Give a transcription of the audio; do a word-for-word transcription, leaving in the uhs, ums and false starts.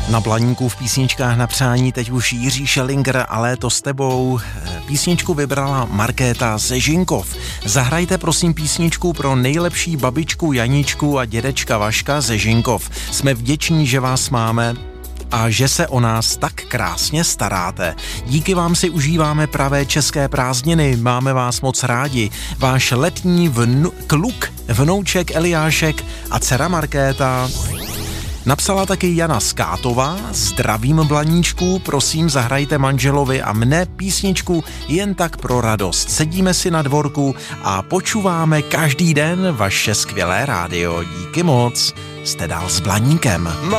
Na Blaníku v písničkách na přání teď už Jiří Šelinger a Léto s tebou. Písničku vybrala Markéta ze Žinkov. Zahrajte prosím písničku pro nejlepší babičku Janičku a dědečka Vaška ze Žinkov. Jsme vděční, že vás máme a že se o nás tak krásně staráte. Díky vám si užíváme pravé české prázdniny, máme vás moc rádi. Váš letní vnu- kluk, vnouček Eliášek a dcera Markéta. Napsala taky Jana Skátová, zdravím Blaníčku, prosím zahrajte manželovi a mne písničku jen tak pro radost. Sedíme si na dvorku a počúváme každý den vaše skvělé rádio. Díky moc, jste dál s Blaníkem.